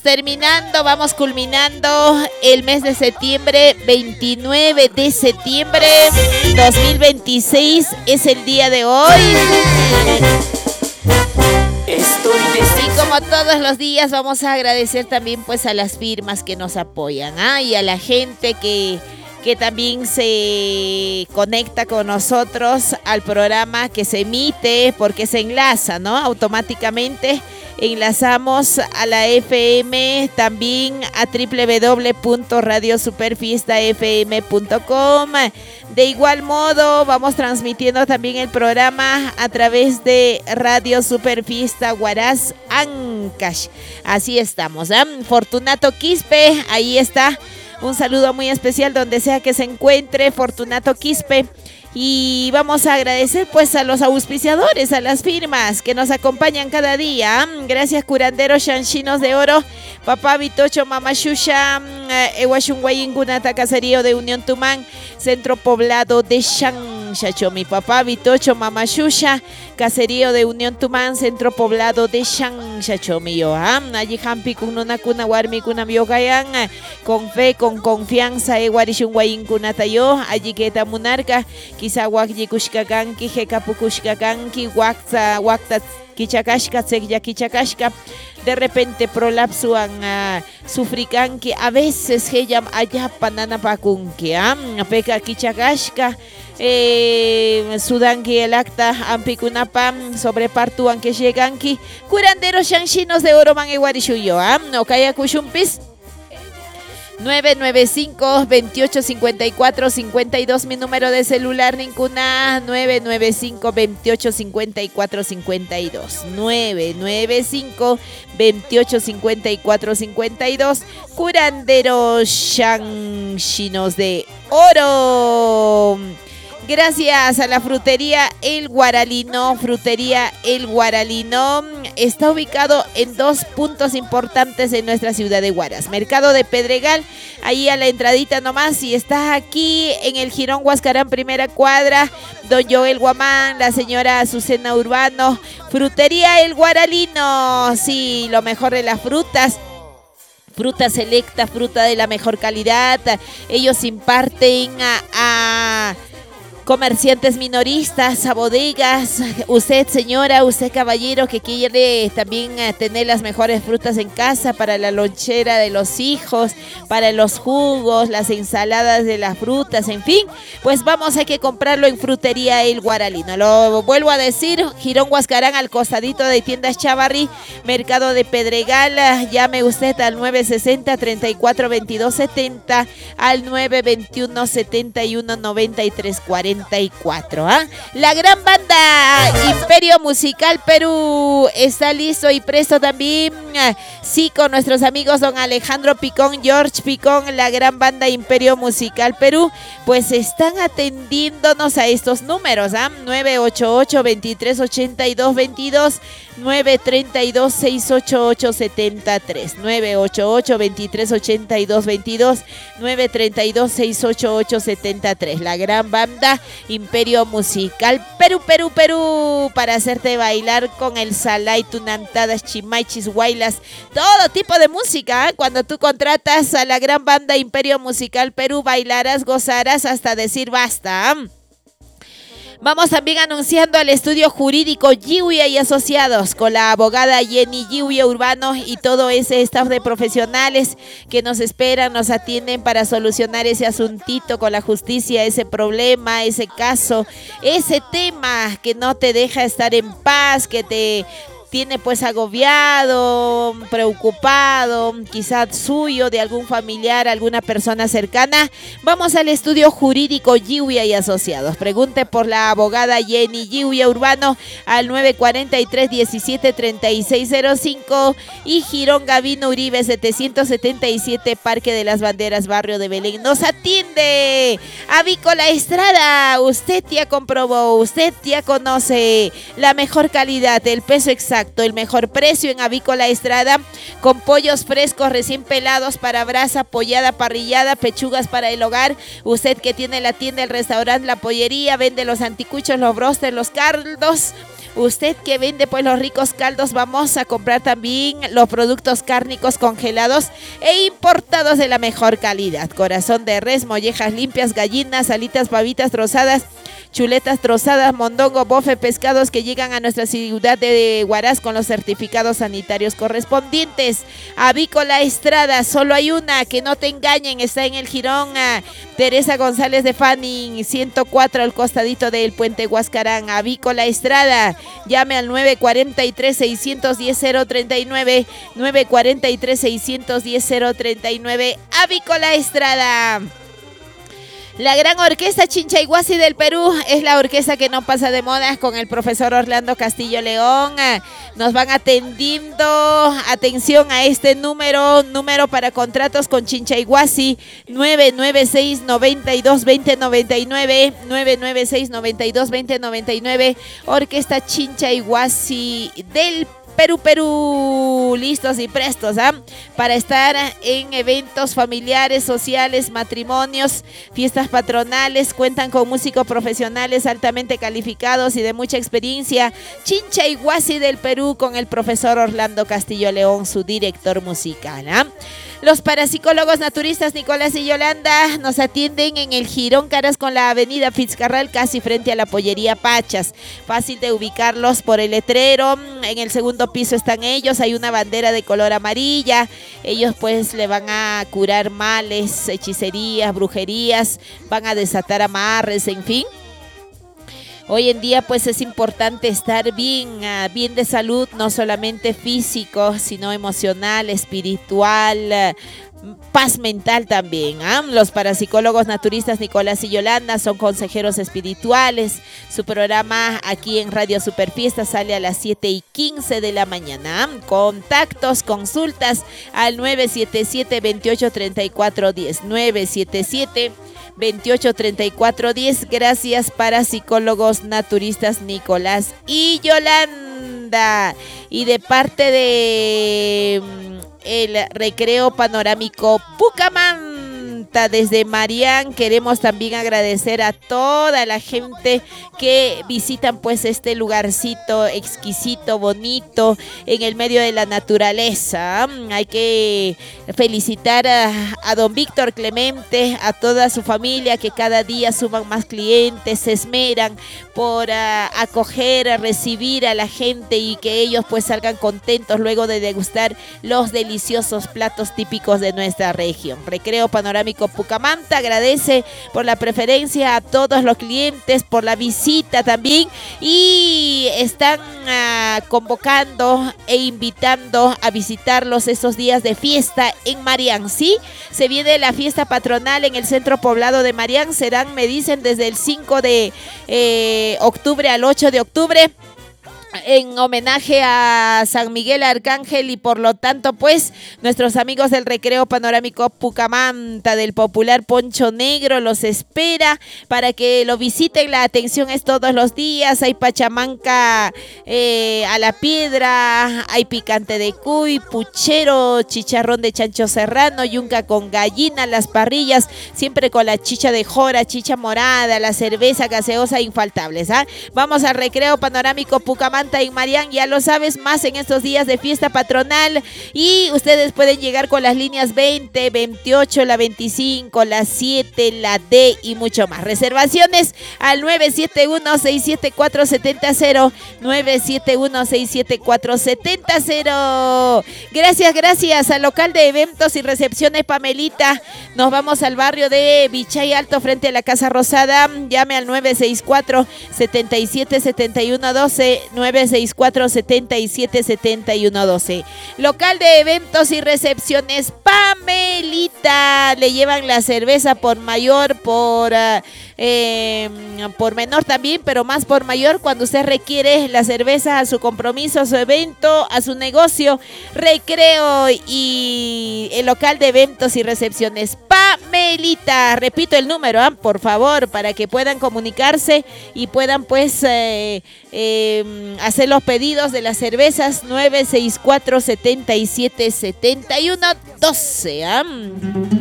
terminando, vamos culminando el mes de septiembre, 29 de septiembre 2026 es el día de hoy. Y como todos los días vamos a agradecer también pues a las firmas que nos apoyan, y a la gente que también se conecta con nosotros al programa que se emite porque se enlaza, ¿no? Automáticamente enlazamos a la FM, también a www.radiosuperfiestafm.com. De igual modo, vamos transmitiendo también el programa a través de Radio Superfiesta Huaraz Ancash. Así estamos, Fortunato Quispe, ahí está. Un saludo muy especial donde sea que se encuentre Fortunato Quispe. Y vamos a agradecer pues a los auspiciadores, a las firmas que nos acompañan cada día. Gracias Curanderos Chanchinos de Oro, Papá Vitocho Mama Shusha, Ewashunguayingunata Caserío de Unión Tumán, Centro Poblado de Shanchachomi. Papá Vitocho Mama Shusha, Caserío de Unión Tumán, Centro Poblado de Shanchachomi. Allí Hampi Kununa Kuna Warmi Kuna Miogayan, con fe, con confianza, Ewarishunguayingunata yo, allí que Munarca. Quizá wakji kushkakanki, jekapu kushkakanki, wakta kichakashka, tsekya kichakashka, de repente prolapsuan sufrikanki, a veces heyam allá panana pakunki, peka kichakashka, sudanki el acta, ampikunapam, sobrepartuan que lleganki, curanderos chanchinos de Oroman y Guarishuyo, no kaya kushumpis. 995-2854-52, mi número de celular, Nincuna, 995-2854-52, 995-2854-52, curanderos chanchinos de Oro. Gracias a la frutería El Guaralino. Frutería El Guaralino está ubicado en dos puntos importantes en nuestra ciudad de Huaraz. Mercado de Pedregal, ahí a la entradita nomás. Si estás aquí en el Jirón Huascarán, primera cuadra, don Joel Guamán, la señora Azucena Urbano. Frutería El Guaralino, sí, lo mejor de las frutas. Fruta selecta, fruta de la mejor calidad. Ellos imparten a comerciantes minoristas, a bodegas. Usted, señora, usted, caballero, que quiere también tener las mejores frutas en casa para la lonchera de los hijos, para los jugos, las ensaladas de las frutas, en fin, pues hay que comprarlo en Frutería El Guaralino. Lo vuelvo a decir, Jirón Huascarán, al costadito de Tiendas Chavarri, Mercado de Pedregal. Llame usted al 960-342270, al 921-719340. La gran banda Imperio Musical Perú está listo y presto también, sí, con nuestros amigos don Alejandro Picón, George Picón, la gran banda Imperio Musical Perú, pues están atendiéndonos a estos números, 988-238222, 932-68873, 988-238222, 932-68873, la gran banda Imperio Musical Perú, para hacerte bailar con el salay, tunantadas, chimaichis, guaylas, todo tipo de música. Cuando tú contratas a la gran banda Imperio Musical Perú, bailarás, gozarás hasta decir basta. Vamos también anunciando al estudio jurídico Giuya y Asociados con la abogada Jenny Giuya Urbano y todo ese staff de profesionales que nos esperan, nos atienden para solucionar ese asuntito con la justicia, ese problema, ese caso, ese tema que no te deja estar en paz, que te tiene pues agobiado, preocupado, quizás suyo, de algún familiar, alguna persona cercana. Vamos al estudio jurídico Giuya y Asociados. Pregunte por la abogada Jenny Giuya Urbano al 943-173605 y Girón Gavino Uribe 777, Parque de las Banderas, Barrio de Belén. Nos atiende Avícola Estrada. Usted ya comprobó, usted ya conoce la mejor calidad, el peso exacto, el mejor precio en Avícola Estrada, con pollos frescos recién pelados para brasa, pollada, parrillada, pechugas para el hogar. Usted que tiene la tienda, el restaurante, la pollería, vende los anticuchos, los brosters, los caldos. Usted que vende pues los ricos caldos, vamos a comprar también los productos cárnicos congelados e importados de la mejor calidad. Corazón de res, mollejas limpias, gallinas, alitas, pavitas trozadas, chuletas trozadas, mondongo, bofe, pescados que llegan a nuestra ciudad de Huaraz con los certificados sanitarios correspondientes. Avícola Estrada, solo hay una, que no te engañen, está en el Jirón Teresa González de Fanning, 104 al costadito del puente Huascarán. Avícola Estrada, llame al 943-610-039, 943-610-039, Avícola Estrada. La gran orquesta Chinchayhuasi del Perú es la orquesta que no pasa de moda, con el profesor Orlando Castillo León. Nos van atendiendo, atención a este número para contratos con Chinchayhuasi, 996-92-2099, 996-92-2099, Orquesta Chinchayhuasi del Perú, listos y prestos para estar en eventos familiares, sociales, matrimonios, fiestas patronales. Cuentan con músicos profesionales altamente calificados y de mucha experiencia. Chinchayhuasi del Perú, con el profesor Orlando Castillo León, su director musical. Los parapsicólogos naturistas Nicolás y Yolanda nos atienden en el Jirón Caras con la avenida Fitzcarral, casi frente a la pollería Pachas. Fácil de ubicarlos por el letrero. En el segundo piso están ellos, hay una bandera de color amarilla. Ellos pues le van a curar males, hechicerías, brujerías, van a desatar amarres, en fin. Hoy en día pues es importante estar bien de salud, no solamente físico, sino emocional, espiritual, paz mental también. Los parapsicólogos naturistas Nicolás y Yolanda son consejeros espirituales. Su programa aquí en Radio Superfiesta sale a las 7:15 de la mañana. Contactos, consultas al 977-283410, 977-283410. Gracias, parapsicólogos naturistas Nicolás y Yolanda. Y de parte de el Recreo Panorámico Pucamanta desde Marián, queremos también agradecer a toda la gente que visitan pues este lugarcito exquisito, bonito, en el medio de la naturaleza. Hay que felicitar a don Víctor Clemente, a toda su familia, que cada día suman más clientes, se esmeran por acoger, recibir a la gente y que ellos pues salgan contentos luego de degustar los deliciosos platos típicos de nuestra región. Recreo Panorámico Pucamanta agradece por la preferencia a todos los clientes, por la visita también, y están convocando e invitando a visitarlos esos días de fiesta en Marián. Sí, se viene la fiesta patronal en el centro poblado de Marián. Serán, me dicen, desde el 5 de octubre al 8 de octubre. En homenaje a San Miguel Arcángel, y por lo tanto pues nuestros amigos del Recreo Panorámico Pucamanta del popular Poncho Negro los espera para que lo visiten. La atención es todos los días. Hay pachamanca a la piedra, hay picante de cuy, puchero, chicharrón de chancho serrano, yunca con gallina, las parrillas siempre con la chicha de jora, chicha morada, la cerveza gaseosa infaltables. Vamos al Recreo Panorámico Pucamanta en Marián, ya lo sabes, más en estos días de fiesta patronal. Y ustedes pueden llegar con las líneas 20, 28, la 25, la 7, la D y mucho más. Reservaciones al 971-674-70, 971-674-70. Gracias al local de eventos y recepciones Pamelita. Nos vamos al barrio de Vichay Alto frente a la Casa Rosada. Llame al 964-777112, 964-777112. Local de eventos y recepciones Pamelita. Le llevan la cerveza por mayor, por menor también, pero más por mayor cuando usted requiere la cerveza a su compromiso, a su evento, a su negocio. Recreo y el local de eventos y recepciones Pamelita. Repito el número, por favor, para que puedan comunicarse y puedan pues hacer los pedidos de las cervezas. 964-777112.